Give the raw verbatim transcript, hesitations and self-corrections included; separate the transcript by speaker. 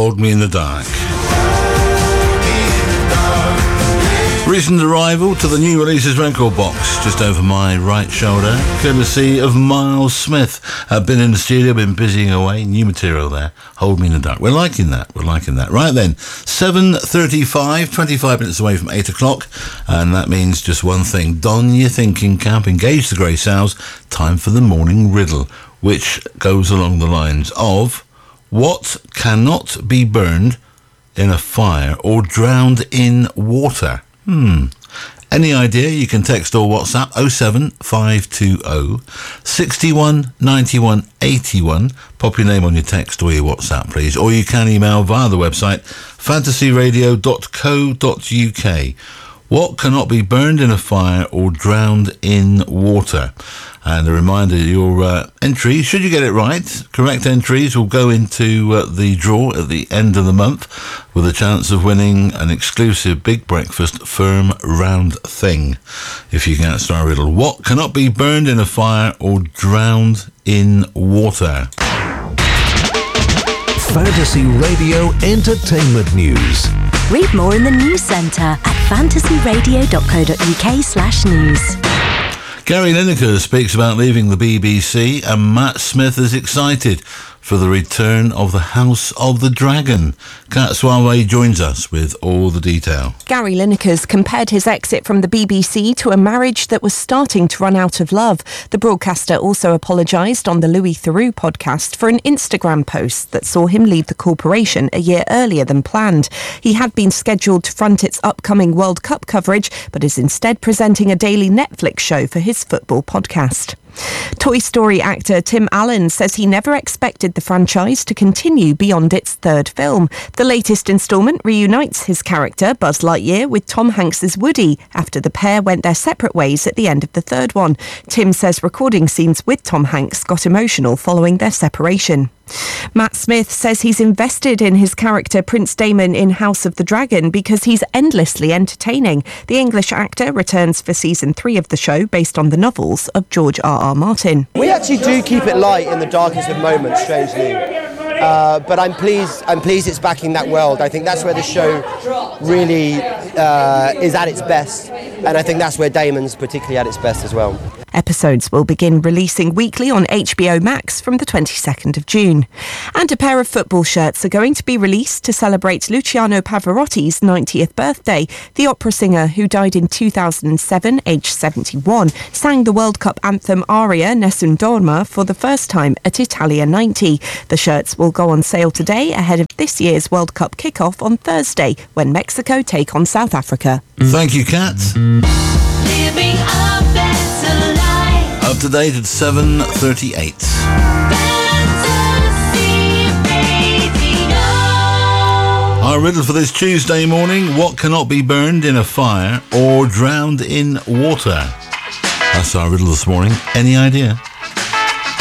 Speaker 1: Hold Me in the Dark. Recent arrival to the new releases record box, just over my right shoulder, courtesy of Miles Smith. I've been in the studio, been busying away, new material there. Hold Me in the Dark. We're liking that, we're liking that. Right then, seven thirty-five, twenty-five minutes away from eight o'clock, and that means just one thing. Don your thinking cap, engage the grey sows, time for the morning riddle, which goes along the lines of, what cannot be burned in a fire or drowned in water? Hmm. Any idea? You can text or WhatsApp oh seven five two oh, six one, nine one, eight one. Pop your name on your text or your WhatsApp, please. Or you can email via the website fantasy radio dot co dot uk. What cannot be burned in a fire or drowned in water? And a reminder, your uh, entry, should you get it right, correct entries will go into uh, the draw at the end of the month with a chance of winning an exclusive Big Breakfast firm round thing. If you can answer our riddle, what cannot be burned in a fire or drowned in water?
Speaker 2: Fantasy Radio Entertainment News.
Speaker 3: Read more in the News Centre at fantasy radio dot co dot uk slash news.
Speaker 1: Gary Lineker speaks about leaving the B B C, and Matt Smith is excited for the return of the House of the Dragon. Kat Suave joins us with all the detail.
Speaker 4: Gary Lineker's compared his exit from the B B C to a marriage that was starting to run out of love. The broadcaster also apologised on the Louis Theroux podcast for an Instagram post that saw him leave the corporation a year earlier than planned. He had been scheduled to front its upcoming World Cup coverage, but is instead presenting a daily Netflix show for his football podcast. Toy Story actor Tim Allen says he never expected the franchise to continue beyond its third film. The latest instalment reunites his character, Buzz Lightyear, with Tom Hanks's Woody after the pair went their separate ways at the end of the third one. Tim says recording scenes with Tom Hanks got emotional following their separation. Matt Smith says he's invested in his character Prince Daemon in House of the Dragon because he's endlessly entertaining. The English actor returns for season three of the show based on the novels of George R R. Martin.
Speaker 5: We actually do keep it light in the darkest of moments, strangely. Uh, but I'm pleased I'm pleased it's backing that world. I think that's where the show really uh, is at its best. And I think that's where Damon's particularly at its best as well.
Speaker 4: Episodes will begin releasing weekly on H B O Max from the twenty-second of June. And a pair of football shirts are going to be released to celebrate Luciano Pavarotti's ninetieth birthday. The opera singer, who died in two thousand seven, aged seventy-one, sang the World Cup anthem aria Nessun Dorma for the first time at Italia ninety. The shirts will go on sale today ahead of this year's World Cup kickoff on Thursday when Mexico take on South Africa.
Speaker 1: Thank you, Kat.
Speaker 6: Living a better life.
Speaker 1: Up to date at seven thirty-eight.
Speaker 6: Fantasy Radio.
Speaker 1: Our riddle for this Tuesday morning, what cannot be burned in a fire or drowned in water? That's our riddle this morning. Any idea?